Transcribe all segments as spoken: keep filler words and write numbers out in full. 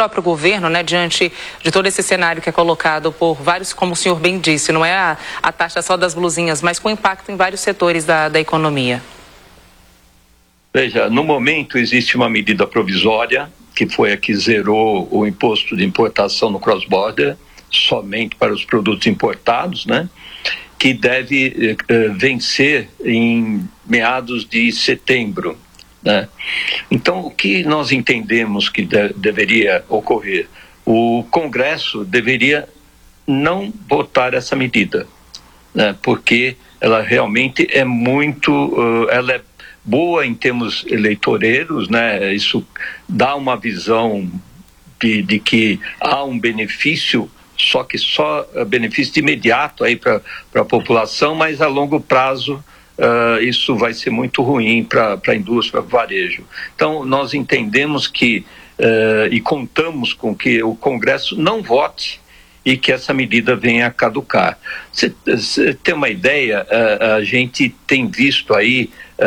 próprio governo, né, diante de todo esse cenário que é colocado por vários, como o senhor bem disse, não é a, a taxa só das blusinhas, mas com impacto em vários setores da, da economia? Veja, no momento existe uma medida provisória, que foi a que zerou o imposto de importação no cross-border, somente para os produtos importados, né? Que deve eh, vencer em meados de setembro, né? Então, o que nós entendemos que de- deveria ocorrer? O Congresso deveria não votar essa medida, né? Porque ela realmente é muito, uh, ela é boa em termos eleitoreiros, né? Isso dá uma visão de, de que há um benefício, só que só uh, benefício de imediato aí para a população, mas a longo prazo uh, isso vai ser muito ruim para a indústria, para o varejo. Então, nós entendemos que uh, e contamos com que o Congresso não vote e que essa medida venha a caducar. Você tem uma ideia, uh, a gente tem visto aí,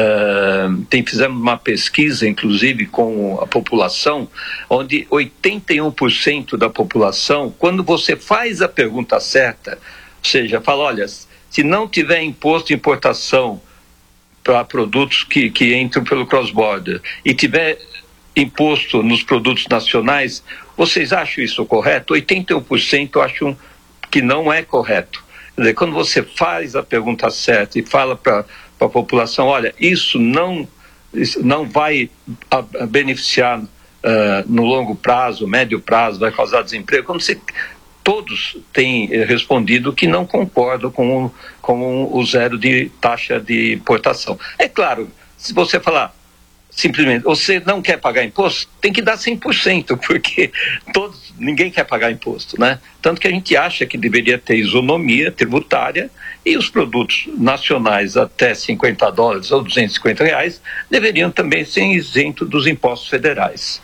uh, tem, fizemos uma pesquisa, inclusive, com a população, onde oitenta e um por cento da população, quando você faz a pergunta certa, ou seja, fala, olha, se não tiver imposto de importação para produtos que, que entram pelo cross-border e tiver imposto nos produtos nacionais, vocês acham isso correto? oitenta e um por cento acham que não é correto. Quer dizer, quando você faz a pergunta certa e fala para a população, olha, isso não, isso não vai a, a beneficiar uh, no longo prazo, médio prazo, vai causar desemprego, quando você, todos têm eh, respondido que não concordam com o, com o zero de taxa de importação. É claro, se você falar, simplesmente, você não quer pagar imposto, tem que dar cem por cento, porque todos, ninguém quer pagar imposto, né? Tanto que a gente acha que deveria ter isonomia tributária e os produtos nacionais até cinquenta dólares ou duzentos e cinquenta reais deveriam também ser isentos dos impostos federais.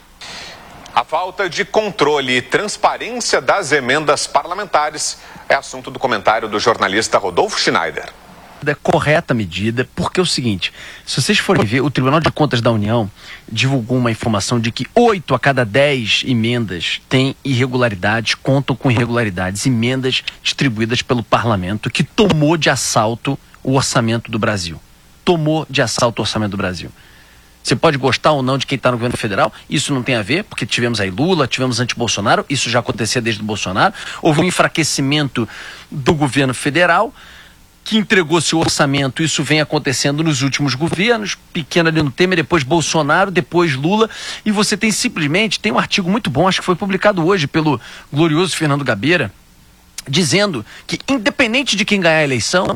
A falta de controle e transparência das emendas parlamentares é assunto do comentário do jornalista Rodolfo Schneider. É correta a medida, porque é o seguinte, se vocês forem ver, o Tribunal de Contas da União divulgou uma informação de que oito a cada dez emendas têm irregularidades, contam com irregularidades, emendas distribuídas pelo parlamento que tomou de assalto o orçamento do Brasil. Tomou de assalto o orçamento do Brasil. Você pode gostar ou não de quem está no governo federal, isso não tem a ver, porque tivemos aí Lula, tivemos anti-Bolsonaro, isso já acontecia desde o Bolsonaro, houve um enfraquecimento do governo federal, que entregou seu orçamento, isso vem acontecendo nos últimos governos, pequeno ali no Temer, depois Bolsonaro, depois Lula, e você tem simplesmente, tem um artigo muito bom, acho que foi publicado hoje pelo glorioso Fernando Gabeira, dizendo que independente de quem ganhar a eleição,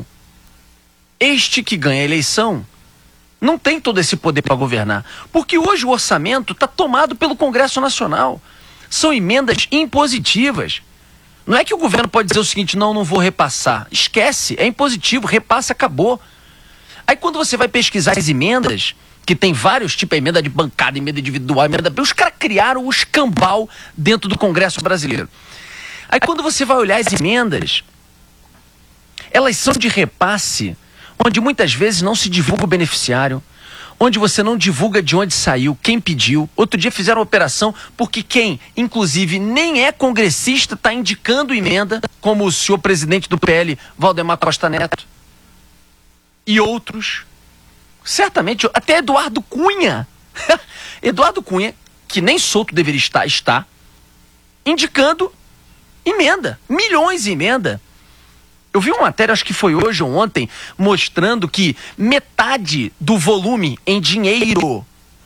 este que ganha a eleição não tem todo esse poder para governar, porque hoje o orçamento está tomado pelo Congresso Nacional, são emendas impositivas. Não é que o governo pode dizer o seguinte, não, não vou repassar. Esquece, é impositivo, repassa, acabou. Aí quando você vai pesquisar as emendas, que tem vários tipos, emenda de bancada, emenda individual, emenda... Os caras criaram o escambau dentro do Congresso brasileiro. Aí quando você vai olhar as emendas, elas são de repasse, onde muitas vezes não se divulga o beneficiário, onde você não divulga de onde saiu, quem pediu. Outro dia fizeram uma operação porque quem, inclusive, nem é congressista, está indicando emenda, como o senhor presidente do P L, Valdemar Costa Neto. E outros. Certamente, até Eduardo Cunha. Eduardo Cunha, que nem solto deveria estar, está indicando emenda. Milhões em emenda. Eu vi uma matéria, acho que foi hoje ou ontem, mostrando que metade do volume em dinheiro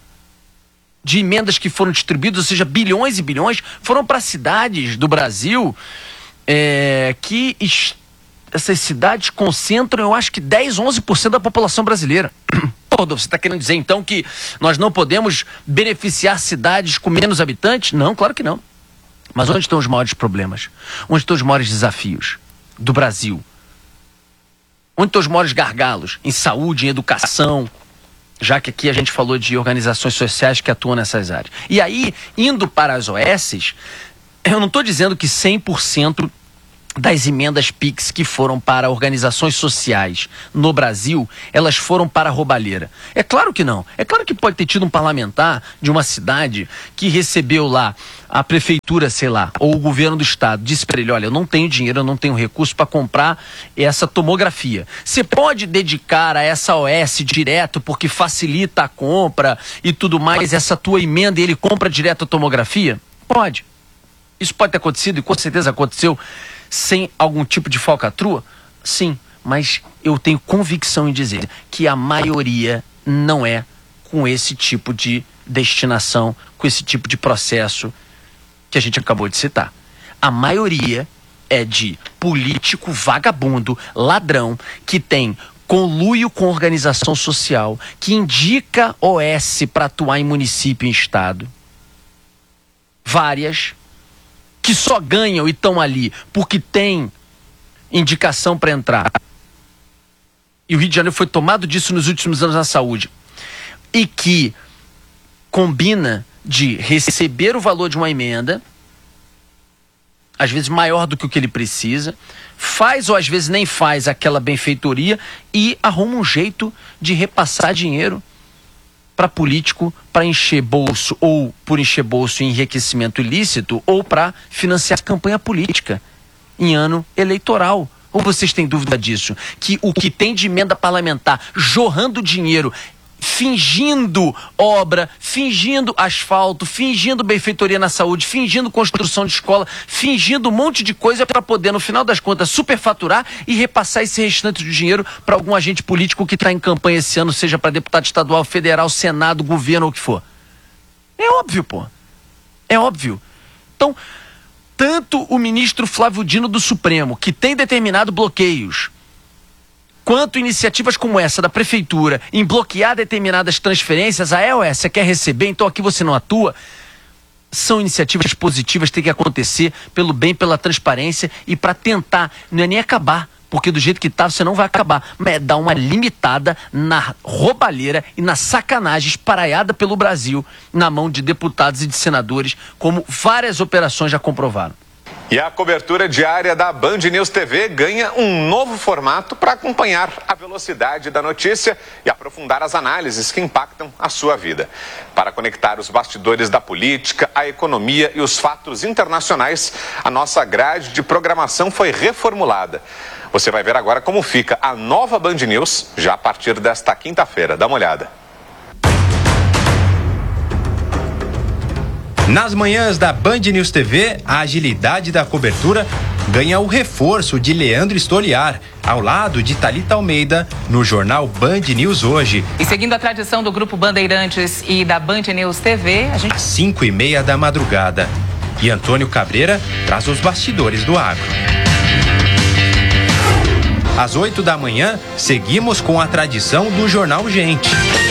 de emendas que foram distribuídas, ou seja, bilhões e bilhões, foram para cidades do Brasil é, que est- essas cidades concentram, eu acho que dez, onze por cento da população brasileira. Pô, você está querendo dizer então que nós não podemos beneficiar cidades com menos habitantes? Não, claro que não. Mas onde estão os maiores problemas? Onde estão os maiores desafios do Brasil? Onde estão os maiores gargalos? Em saúde, em educação, já que aqui a gente falou de organizações sociais que atuam nessas áreas. E aí, indo para as O S's, eu não estou dizendo que cem por cento das emendas Pix que foram para organizações sociais no Brasil, elas foram para a roubalheira? É claro que não. É claro que pode ter tido um parlamentar de uma cidade que recebeu lá a prefeitura, sei lá, ou o governo do estado, disse para ele, olha, eu não tenho dinheiro, eu não tenho recurso para comprar essa tomografia. Você pode dedicar a essa O S direto porque facilita a compra e tudo mais, essa tua emenda e ele compra direto a tomografia? Pode. Isso pode ter acontecido e com certeza aconteceu sem algum tipo de falcatrua? Sim, mas eu tenho convicção em dizer que a maioria não é com esse tipo de destinação, com esse tipo de processo que a gente acabou de citar. A maioria é de político vagabundo, ladrão, que tem conluio com organização social, que indica O S para atuar em município e estado. Várias que só ganham e estão ali porque tem indicação para entrar. E o Rio de Janeiro foi tomado disso nos últimos anos na saúde. E que combina de receber o valor de uma emenda, às vezes maior do que o que ele precisa, faz ou às vezes nem faz aquela benfeitoria e arruma um jeito de repassar dinheiro para político, para encher bolso, ou por encher bolso em enriquecimento ilícito, ou para financiar campanha política em ano eleitoral. Ou vocês têm dúvida disso? Que o que tem de emenda parlamentar jorrando dinheiro, fingindo obra, fingindo asfalto, fingindo benfeitoria na saúde, fingindo construção de escola, fingindo um monte de coisa para poder, no final das contas, superfaturar e repassar esse restante de dinheiro para algum agente político que está em campanha esse ano, seja para deputado estadual, federal, senado, governo ou o que for. É óbvio, pô. É óbvio. Então, tanto o ministro Flávio Dino do Supremo, que tem determinado bloqueios, quanto iniciativas como essa da prefeitura em bloquear determinadas transferências, a E O S quer receber, então aqui você não atua, são iniciativas positivas, tem que acontecer pelo bem, pela transparência e para tentar, não é nem acabar, porque do jeito que está você não vai acabar, mas é dar uma limitada na roubalheira e na sacanagem esparaiada pelo Brasil na mão de deputados e de senadores, como várias operações já comprovaram. E a cobertura diária da Band News T V ganha um novo formato para acompanhar a velocidade da notícia e aprofundar as análises que impactam a sua vida. Para conectar os bastidores da política, a economia e os fatos internacionais, a nossa grade de programação foi reformulada. Você vai ver agora como fica a nova Band News já a partir desta quinta-feira. Dá uma olhada. Nas manhãs da Band News T V, a agilidade da cobertura ganha o reforço de Leandro Stoliar, ao lado de Thalita Almeida, no jornal Band News Hoje. E seguindo a tradição do Grupo Bandeirantes e da Band News T V, a gente... Às cinco e meia da madrugada. E Antônio Cabreira traz os bastidores do agro. Às oito da manhã, seguimos com a tradição do Jornal Gente.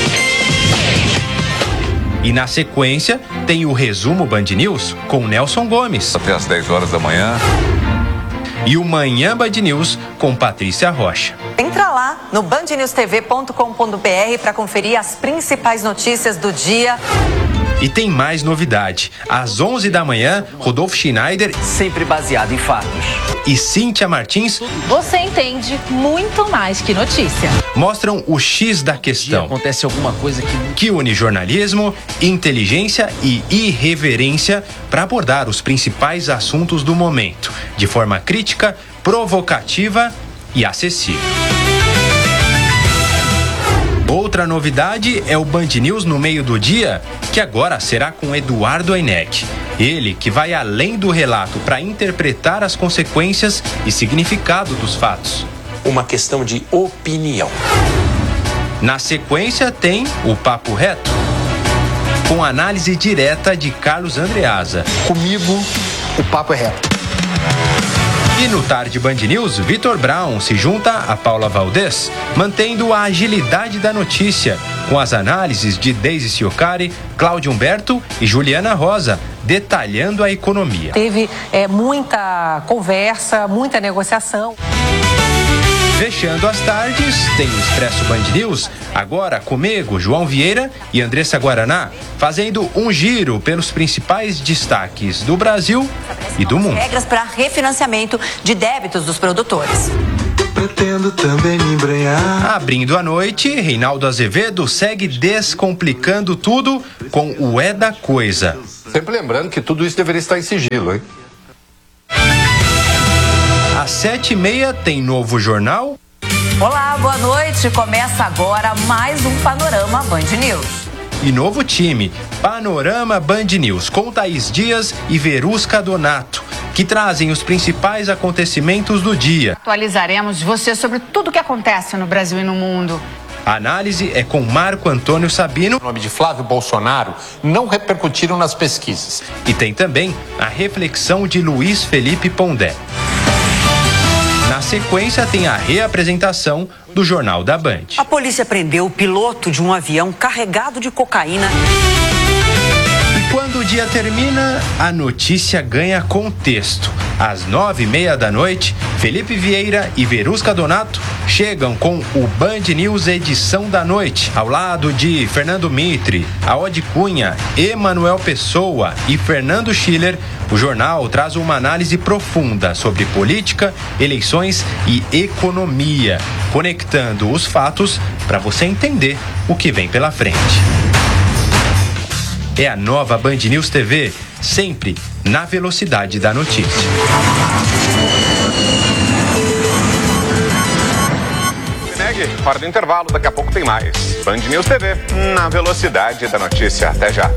E na sequência, tem o resumo Band News com Nelson Gomes. Até às dez horas da manhã. E o Manhã Band News com Patrícia Rocha. Entra lá no band news t v ponto com ponto b r para conferir as principais notícias do dia. E tem mais novidade. Às onze da manhã, Rodolfo Schneider, Sempre baseado em fatos, e Cíntia Martins Você entende muito mais que notícia. mostram o X da se questão, acontece alguma coisa que... que une jornalismo, inteligência e irreverência para abordar os principais assuntos do momento, de forma crítica, provocativa e acessível. Outra novidade é o Band News no meio do dia, que agora será com Eduardo Ainec. Ele que vai além do relato para interpretar as consequências e significado dos fatos. Uma questão de opinião. Na sequência tem o Papo Reto, com análise direta de Carlos Andreasa. Comigo, o papo é reto. E no Tarde Band News, Vitor Brown se junta a Paula Valdez, mantendo a agilidade da notícia, com as análises de Deise Ciocari, Cláudio Humberto e Juliana Rosa, detalhando a economia. Teve é, muita conversa, muita negociação. Fechando as tardes, tem o Expresso Band News, agora comigo, João Vieira e Andressa Guaraná, fazendo um giro pelos principais destaques do Brasil e do mundo. Regras para refinanciamento de débitos dos produtores. Pretendo também me embrenhar. Abrindo a noite, Reinaldo Azevedo segue descomplicando tudo com o É da Coisa. Sempre lembrando que tudo isso deveria estar em sigilo, hein? Às sete e meia tem novo jornal. Olá, boa noite. Começa agora mais um Panorama Band News. E novo time, Panorama Band News, com Thaís Dias e Verusca Donato, que trazem os principais acontecimentos do dia. Atualizaremos você sobre tudo o que acontece no Brasil e no mundo. A análise é com Marco Antônio Sabino. O nome de Flávio Bolsonaro não repercutiram nas pesquisas. E tem também a reflexão de Luiz Felipe Pondé. Na sequência, tem a reapresentação do Jornal da Band. A polícia prendeu o piloto de um avião carregado de cocaína. E quando o dia termina, a notícia ganha contexto. Às nove e meia da noite, Felipe Vieira e Verusca Donato chegam com o Band News Edição da Noite, ao lado de Fernando Mitre, Aode Cunha, Emanuel Pessoa e Fernando Schiller. O jornal traz uma análise profunda sobre política, eleições e economia, conectando os fatos para você entender o que vem pela frente. É a nova Band News T V, sempre na velocidade da notícia. Hora do intervalo, daqui a pouco tem mais. Band News T V, na velocidade da notícia. Até já.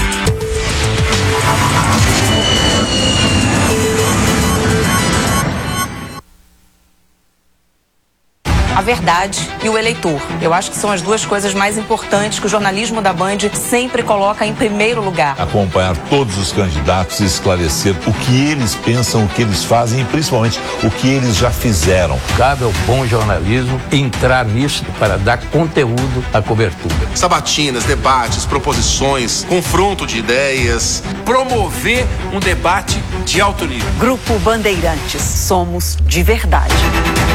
A verdade e o eleitor. Eu acho que são as duas coisas mais importantes que o jornalismo da Band sempre coloca em primeiro lugar. Acompanhar todos os candidatos e esclarecer o que eles pensam, o que eles fazem e principalmente o que eles já fizeram. Cabe ao bom jornalismo entrar nisso para dar conteúdo à cobertura. Sabatinas, debates, proposições, confronto de ideias. Promover um debate de alto nível. Grupo Bandeirantes. Somos de verdade.